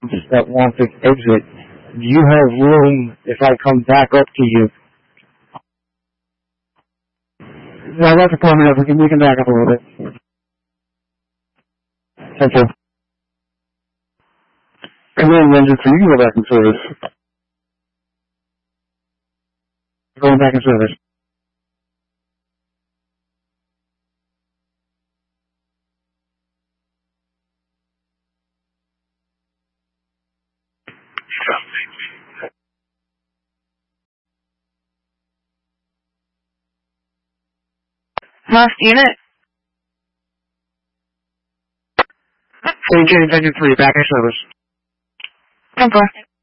that want to exit. Do you have room if I come back up to you? No, that's a problem. We can back up a little bit. Thank you. Command Ranger 3, you go back in service. Going back in service. Last unit. Command Ranger 3, back in service. Okay.